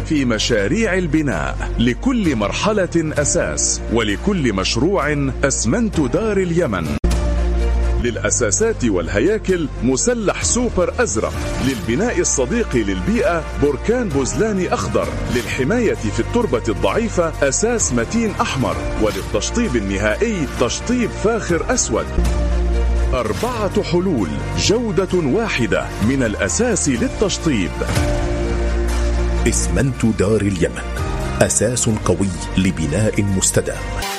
في مشاريع البناء، لكل مرحلة أساس، ولكل مشروع أسمنت دار اليمن. للأساسات والهياكل مسلح سوبر أزرق، للبناء الصديق للبيئة بركان بوزلاني أخضر، للحماية في التربة الضعيفة أساس متين أحمر، وللتشطيب النهائي تشطيب فاخر أسود. 4 حلول، جودة واحدة من الأساس للتشطيب. اسمنت دار اليمن، أساس قوي لبناء مستدام.